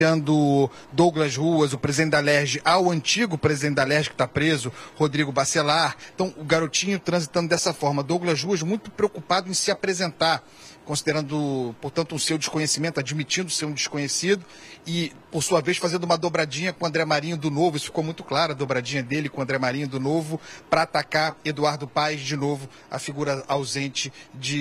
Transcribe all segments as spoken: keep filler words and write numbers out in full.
Douglas Ruas, o presidente da Alerj, ao antigo presidente da Alerj que está preso, Rodrigo Bacelar. Então, o garotinho transitando dessa forma. Douglas Ruas muito preocupado em se apresentar, considerando, portanto, um seu desconhecimento, admitindo ser um desconhecido e, por sua vez, fazendo uma dobradinha com o André Marinho do Novo. Isso ficou muito claro, a dobradinha dele com o André Marinho do Novo, para atacar Eduardo Paes, de novo, a figura ausente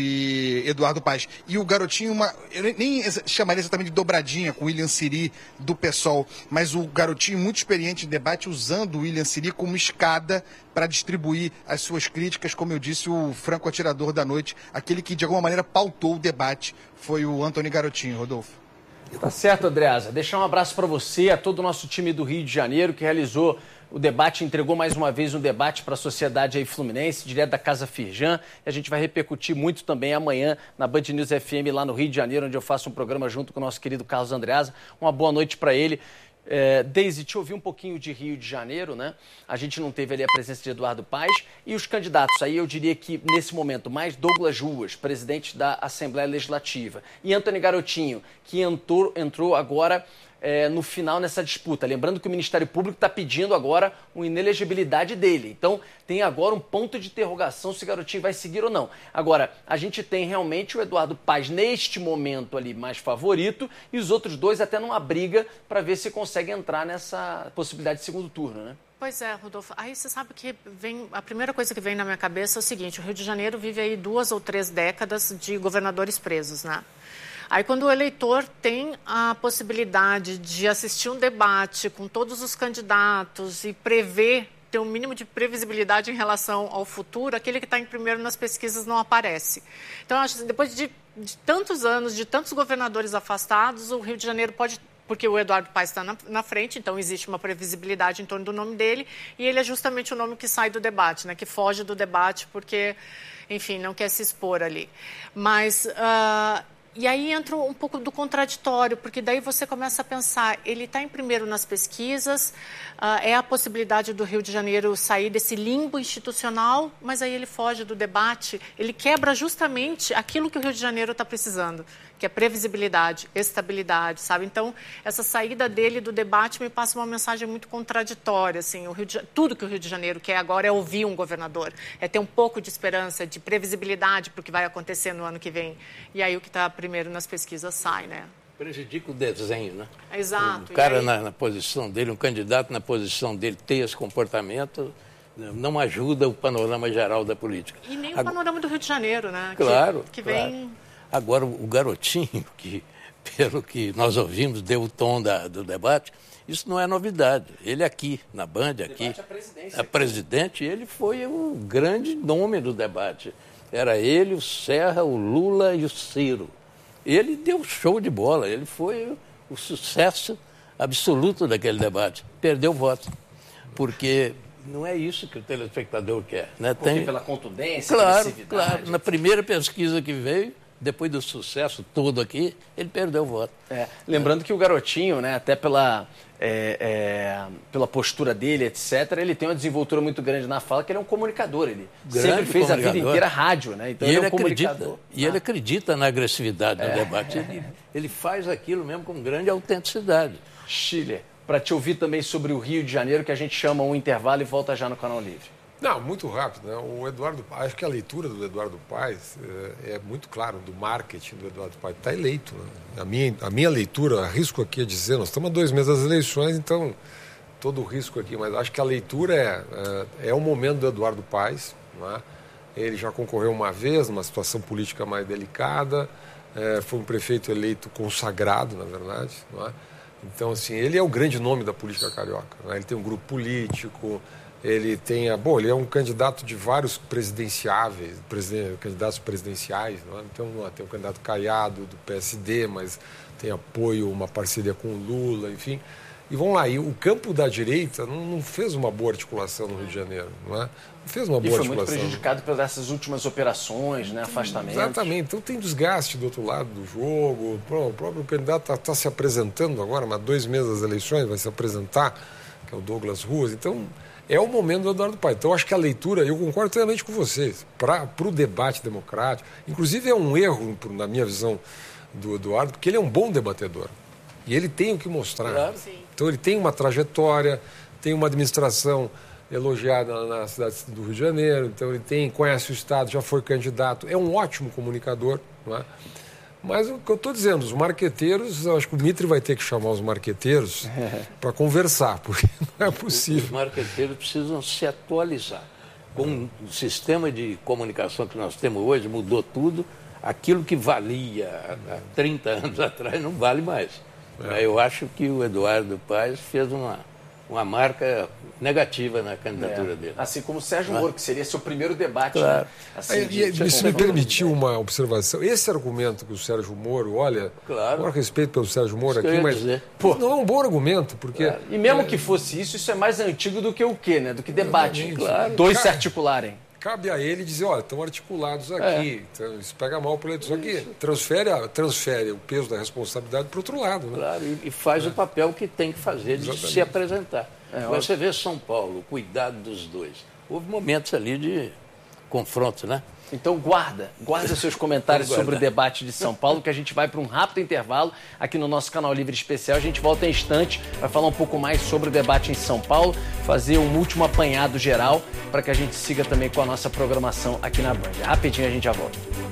de Eduardo Paes. E o garotinho, uma, eu nem chamaria exatamente de dobradinha com o William Siri do PSOL, mas o garotinho muito experiente em debate, usando o William Siri como escada para distribuir as suas críticas, como eu disse, o franco atirador da noite, aquele que de alguma maneira pautou o debate, foi o Antony Garotinho. Rodolfo. Tá certo, Andreasa. Deixar um abraço para você, a todo o nosso time do Rio de Janeiro, que realizou o debate, entregou mais uma vez um debate para a sociedade aí fluminense, direto da Casa Firjan. E a gente vai repercutir muito também amanhã na Band News F M, lá no Rio de Janeiro, onde eu faço um programa junto com o nosso querido Carlos Andreasa. Uma boa noite para ele. É, Deise, te ouvi um pouquinho de Rio de Janeiro, né? A gente não teve ali a presença de Eduardo Paes e os candidatos. Aí eu diria que, nesse momento, mais Douglas Ruas, presidente da Assembleia Legislativa, e Antony Garotinho, que entrou, entrou agora é, no final nessa disputa. Lembrando que o Ministério Público está pedindo agora uma inelegibilidade dele. Então, tem agora um ponto de interrogação se o Garotinho vai seguir ou não. Agora, a gente tem realmente o Eduardo Paes, neste momento ali, mais favorito, e os outros dois até numa briga para ver se consegue entrar nessa possibilidade de segundo turno, né? Pois é, Rodolfo. Aí você sabe que vem, a primeira coisa que vem na minha cabeça é o seguinte: o Rio de Janeiro vive aí duas ou três décadas de governadores presos, né? Aí, quando o eleitor tem a possibilidade de assistir um debate com todos os candidatos e prever, ter um mínimo de previsibilidade em relação ao futuro, aquele que está em primeiro nas pesquisas não aparece. Então, acho que depois de, de tantos anos, de tantos governadores afastados, o Rio de Janeiro pode... Porque o Eduardo Paes está na, na frente, então existe uma previsibilidade em torno do nome dele, e ele é justamente o nome que sai do debate, né, que foge do debate porque, enfim, não quer se expor ali. Mas... Uh, E aí entra um pouco do contraditório, porque daí você começa a pensar, ele está em primeiro nas pesquisas, uh, é a possibilidade do Rio de Janeiro sair desse limbo institucional, mas aí ele foge do debate, ele quebra justamente aquilo que o Rio de Janeiro está precisando, que é previsibilidade, estabilidade, sabe? Então, essa saída dele do debate me passa uma mensagem muito contraditória, assim, o Rio de... tudo que o Rio de Janeiro quer agora é ouvir um governador, é ter um pouco de esperança, de previsibilidade para o que vai acontecer no ano que vem, e aí o que está primeiro nas pesquisas sai, né? Prejudica o desenho, né? Exato. O cara aí... na, na posição dele, um candidato na posição dele ter esse comportamento não ajuda o panorama geral da política. E nem Agora... o panorama do Rio de Janeiro, né? Claro, Que, que vem... Claro. Agora, o Garotinho, que pelo que nós ouvimos, deu o tom da, do debate, isso não é novidade. Ele aqui, na Band, aqui, a presidente, ele foi o grande nome do debate. Era ele, o Serra, o Lula e o Ciro. Ele deu show de bola, ele foi o sucesso absoluto daquele debate. Perdeu o voto, porque não é isso que o telespectador quer. Né? Tem... Pela contundência, claro, claro. Na primeira pesquisa que veio, depois do sucesso todo aqui, ele perdeu o voto. É, lembrando que o Garotinho, né, até pela, é, é, pela postura dele, etcétera, ele tem uma desenvoltura muito grande na fala, que ele é um comunicador. Ele grande sempre fez a vida inteira rádio, né? Então e ele, ele é um acredita, comunicador. E ah. ele acredita na agressividade é. no debate. Ele, ele faz aquilo mesmo com grande autenticidade. Chile, para te ouvir também sobre o Rio de Janeiro, que a gente chama um intervalo e volta já no Canal Livre. Não, muito rápido, né? O Eduardo, acho que a leitura do Eduardo Paes é, é muito claro, do marketing do Eduardo Paes. Está eleito, né? A minha, a minha leitura, arrisco aqui a dizer, nós estamos a dois meses das eleições, então todo o risco aqui, mas acho que a leitura é, é, é o momento do Eduardo Paes, né? Ele já concorreu uma vez, numa situação política mais delicada, é, foi um prefeito eleito consagrado, na verdade, não é? Então, assim, ele é o grande nome da política carioca, né? Ele tem um grupo político. Ele tem a, bom, ele é um candidato de vários presidenciáveis, presiden, candidatos presidenciais, não é? Então tem o candidato Caiado do P S D, mas tem apoio, uma parceria com o Lula, enfim. E vamos lá, e o campo da direita não, não fez uma boa articulação no Rio de Janeiro, não é? Não fez uma boa articulação. E foi muito prejudicado por essas últimas operações, né, afastamentos. Exatamente, então tem desgaste do outro lado do jogo, o próprio candidato está tá se apresentando agora, mas dois meses das eleições vai se apresentar, que é o Douglas Ruas, então... É o momento do Eduardo Paes. Então, acho que a leitura, eu concordo plenamente com vocês, para o debate democrático. Inclusive, é um erro, na minha visão, do Eduardo, porque ele é um bom debatedor. E ele tem o que mostrar. Claro. Então ele tem uma trajetória, tem uma administração elogiada na cidade do Rio de Janeiro, então ele tem, conhece o Estado, já foi candidato, é um ótimo comunicador, não é? Mas o que eu estou dizendo, os marqueteiros, eu acho que o Mitre vai ter que chamar os marqueteiros para conversar, porque não é possível. Os marqueteiros precisam se atualizar. Com o sistema de comunicação que nós temos hoje, mudou tudo. Aquilo que valia há trinta anos atrás não vale mais. É. Eu acho que o Eduardo Paes fez uma, uma marca negativa na candidatura é. dele. Assim como o Sérgio Moro, que seria seu primeiro debate. Claro. Né? Assim, e, e, se me permitiu uma observação, esse argumento que o Sérgio Moro, olha, claro. com respeito pelo Sérgio Moro isso aqui, mas Pô. não é um bom argumento, porque... Claro. E mesmo é, que fosse isso, isso é mais antigo do que o quê, né? Do que debate. Claro. Dois Cara, se articularem. Cabe a ele dizer, olha, estão articulados aqui, é. então, isso pega mal para o eleitor. Só que transfere, transfere o peso da responsabilidade para o outro lado. Né? Claro, e, e faz é. o papel que tem que fazer de Exatamente. se apresentar. É, Você vê São Paulo, o cuidado dos dois. Houve momentos ali de confronto, né? Então guarda, guarda seus comentários sobre o debate de São Paulo, que a gente vai para um rápido intervalo aqui no nosso Canal Livre Especial. A gente volta em instante, vai falar um pouco mais sobre o debate em São Paulo, fazer um último apanhado geral para que a gente siga também com a nossa programação aqui na Band. Rapidinho a gente já volta.